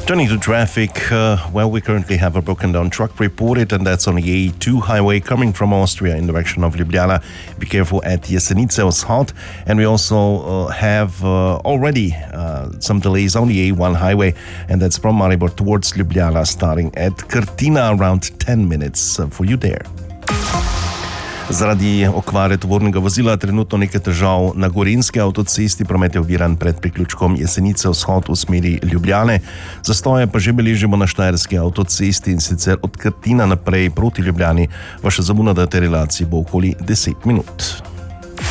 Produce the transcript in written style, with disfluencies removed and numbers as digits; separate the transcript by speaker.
Speaker 1: Turning to traffic, we currently have a broken down truck reported, and that's on the A2 highway coming from Austria in direction of Ljubljana. Be careful at Jesenice Vzhod. And we also have already some delays on the A1 highway, and that's from Maribor towards Ljubljana, starting at Krtina, around 10 minutes for you there. Zaradi okvare tovornega vozila trenutno nekaj težav na Gorenjski avtocesti, promet je oviran pred priključkom Jesenice Vzhod v smeri Ljubljane. Zastoje pa že beležimo na Štajerski avtocesti, in sicer od Krtina naprej proti Ljubljani. Vaša zamuda na tej relaciji bo okoli 10 minut.